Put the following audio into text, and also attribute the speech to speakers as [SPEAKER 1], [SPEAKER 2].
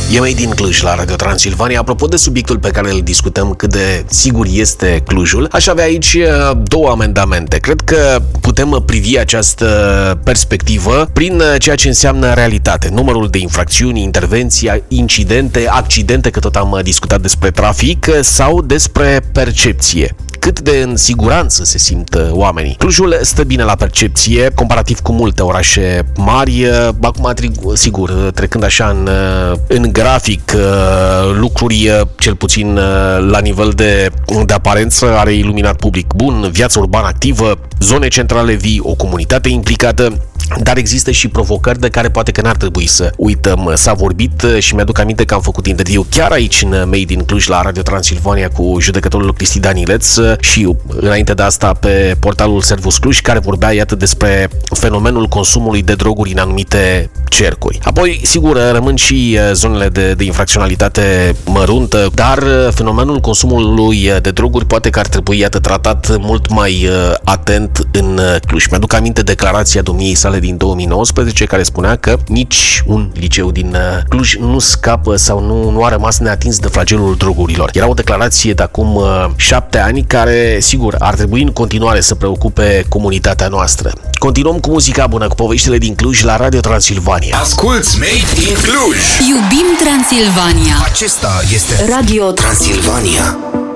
[SPEAKER 1] E Made in Cluj la Radio Transilvania. Apropo de subiectul pe care îl discutăm, cât de sigur este Clujul, aș avea aici două amendamente. Cred că putem privi această perspectivă prin ceea ce înseamnă realitate. Numărul de infracțiuni, intervenții, incidente, accidente, că tot am discutat despre trafic, sau despre percepție. Cât de în siguranță se simt oamenii. Clujul stă bine la percepție, comparativ cu multe orașe mari. Acum, sigur, trecând așa în grafic, lucruri, cel puțin la nivel de aparență, are iluminat public bun, viață urbană activă, zone centrale vii, o comunitate implicată, dar există și provocări de care poate că n-ar trebui să uităm. S-a vorbit și mi-aduc aminte că am făcut interviu chiar aici în Made in Cluj la Radio Transilvania cu judecătorul Cristi Danileț și înainte de asta pe portalul Servus Cluj, care vorbea, iată, despre fenomenul consumului de droguri în anumite cercuri. Apoi, sigur, rămân și zonele de infracționalitate măruntă, dar fenomenul consumului de droguri poate că ar trebui, iată, tratat mult mai atent în Cluj. Mi-aduc aminte declarația domniei sale din 2019, care spunea că nici un liceu din Cluj nu scapă sau nu a rămas neatins de flagelul drogurilor. Era o declarație de acum 7 ani care, sigur, ar trebui în continuare să preocupe comunitatea noastră. Continuăm cu muzica bună, cu poveștile din Cluj la Radio Transilvania.
[SPEAKER 2] Asculți Made in Cluj!
[SPEAKER 3] Iubim Transilvania!
[SPEAKER 2] Acesta este Radio Transilvania.